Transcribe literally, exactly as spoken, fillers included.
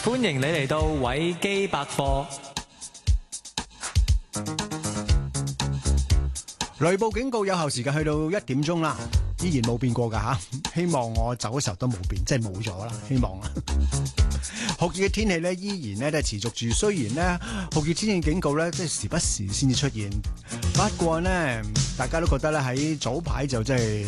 歡迎你嚟到維基百科。 雷暴警告有效時間去到一點鐘啦，依然冇變過噶吓。希望我走嘅時候都冇變，即係冇咗啦。希望啦。酷熱嘅天氣咧，依然咧都係持續住。雖然咧酷熱天氣警告咧，即係時不時先至出現。不過咧，大家都覺得咧喺早排就即係